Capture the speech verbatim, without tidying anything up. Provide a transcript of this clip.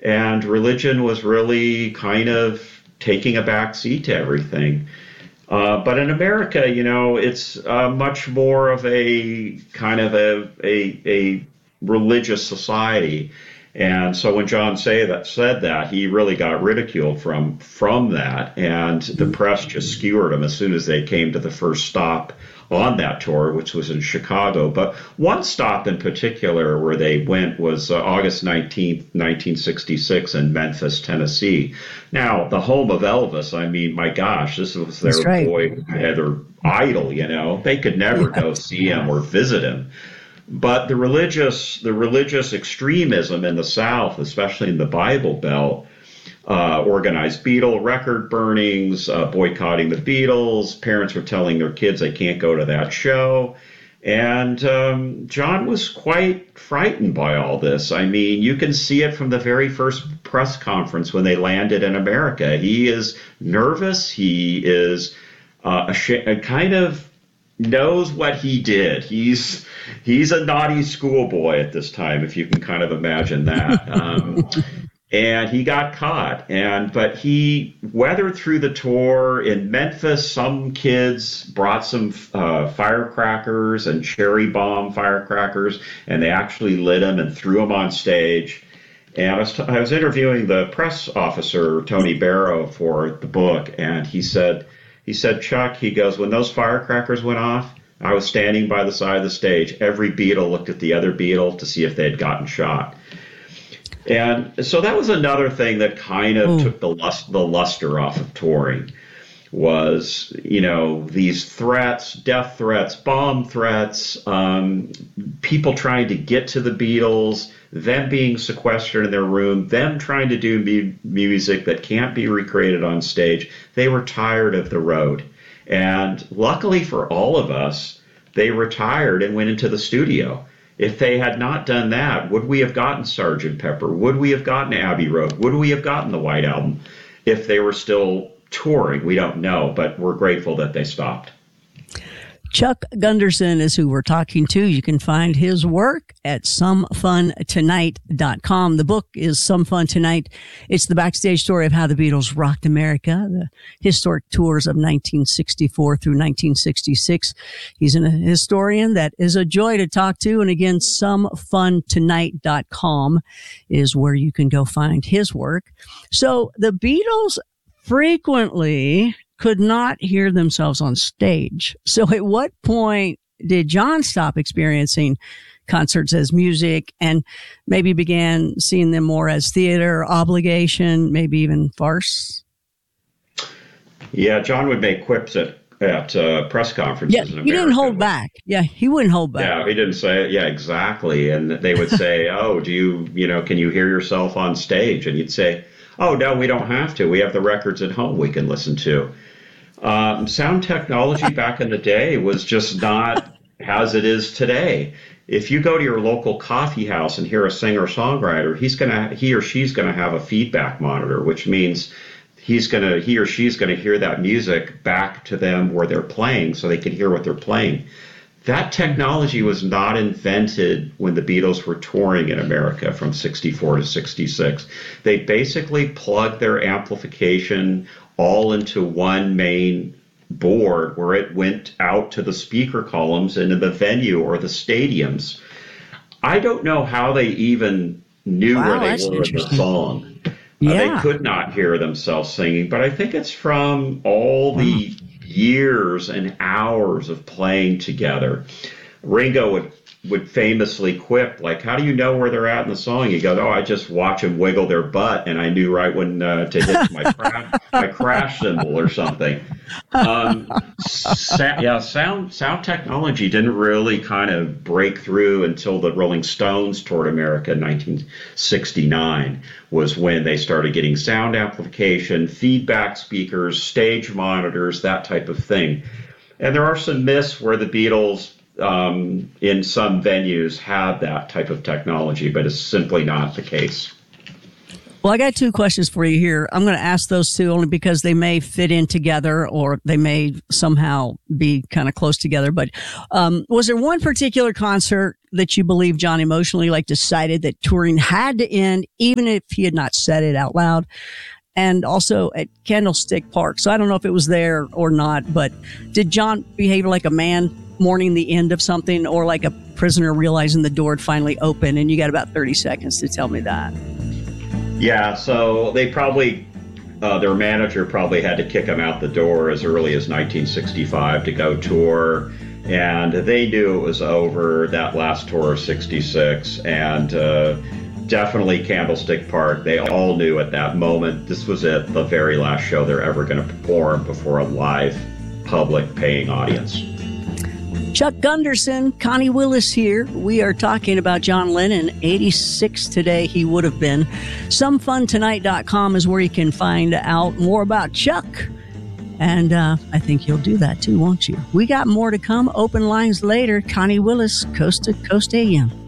and religion was really kind of taking a back seat to everything. Uh, but in America, you know, it's uh, much more of a kind of a, a, a religious society. And so when John say that, said that, he really got ridiculed from from that. And the press just skewered him as soon as they came to the first stop on that tour, which was in Chicago. But one stop in particular where they went was uh, August nineteenth, nineteen sixty-six in Memphis, Tennessee. Now, the home of Elvis, I mean, my gosh, this was their right. boy, their idol, you know. They could never go see him or visit him. But the religious, the religious extremism in the South, especially in the Bible Belt, uh, organized Beatle record burnings, uh, boycotting the Beatles. Parents were telling their kids they can't go to that show. And um, John was quite frightened by all this. I mean, you can see it from the very first press conference when they landed in America. He is nervous. He is uh, a kind of knows what he did. He's he's a naughty schoolboy at this time, if you can kind of imagine that. Um, and he got caught. And but he weathered through the tour. In Memphis, some kids brought some uh, firecrackers and cherry bomb firecrackers, and they actually lit them and threw them on stage. And I was, t- I was interviewing the press officer, Tony Barrow, for the book, and he said, He said, Chuck, he goes, when those firecrackers went off, I was standing by the side of the stage. Every Beatle looked at the other Beatle to see if they had gotten shot. And so that was another thing that kind of Ooh. took the lust, the luster off of touring was, you know, these threats, death threats, bomb threats, um, people trying to get to the Beatles, them being sequestered in their room, them trying to do mu- music that can't be recreated on stage. They were tired of the road. And luckily for all of us, they retired and went into the studio. If they had not done that, would we have gotten Sergeant Pepper? Would we have gotten Abbey Road? Would we have gotten the White Album if they were still touring? We don't know, but we're grateful that they stopped. Chuck Gunderson is who we're talking to. You can find his work at some fun tonight dot com. The book is Some Fun Tonight. It's the backstage story of how the Beatles rocked America, the historic tours of nineteen sixty-four through nineteen sixty-six. He's a historian that is a joy to talk to. And again, some fun tonight dot com is where you can go find his work. So the Beatles frequently could not hear themselves on stage. So at what point did John stop experiencing concerts as music and maybe began seeing them more as theater, obligation, maybe even farce? Yeah, John would make quips at at uh, press conferences yeah, in America. He didn't hold back. Yeah, he wouldn't hold back. Yeah, he didn't say it. Yeah, exactly. And they would say, oh, do you, you know, can you hear yourself on stage? And you'd say, oh, no, we don't have to. We have the records at home we can listen to. Um, sound technology back in the day was just not as it is today. If you go to your local coffee house and hear a singer-songwriter, he's gonna, he or she's gonna have a feedback monitor, which means he's gonna, he or she's gonna hear that music back to them where they're playing, so they can hear what they're playing. That technology was not invented when the Beatles were touring in America from sixty-four to sixty-six. They basically plugged their amplification all into one main board where it went out to the speaker columns into the venue or the stadiums. I don't know how they even knew wow, where they were in the song. Yeah. Uh, they could not hear themselves singing, but I think it's from all the years and hours of playing together. Ringo would would famously quip, like, how do you know where they're at in the song? He goes, oh, I just watch them wiggle their butt, and I knew right when uh, to hit my, crash, my crash cymbal or something. Um, sa- yeah, sound sound technology didn't really kind of break through until the Rolling Stones toured America in nineteen sixty-nine, was when they started getting sound amplification, feedback speakers, stage monitors, that type of thing. And there are some myths where the Beatles Um, in some venues have that type of technology, but it's simply not the case. Well, I got two questions for you here. I'm going to ask those two only because they may fit in together or they may somehow be kind of close together. But um, was there one particular concert that you believe John emotionally like decided that touring had to end, even if he had not said it out loud. And also at Candlestick Park. So I don't know if it was there or not, but did John behave like a man mourning the end of something, or like a prisoner realizing the door had finally opened? And you got about thirty seconds to tell me that. Yeah, so they probably, uh, their manager probably had to kick him out the door as early as nineteen sixty-five to go tour. And they knew it was over, that last tour of sixty-six. And uh, definitely Candlestick Park. They all knew at that moment this was it, the very last show they're ever going to perform before a live, public, paying audience. Chuck Gunderson, Connie Willis here. We are talking about John Lennon. eighty-six today he would have been. some fun tonight dot com is where you can find out more about Chuck. And uh, I think you'll do that too, won't you? We got more to come. Open lines later. Connie Willis, Coast to Coast A M.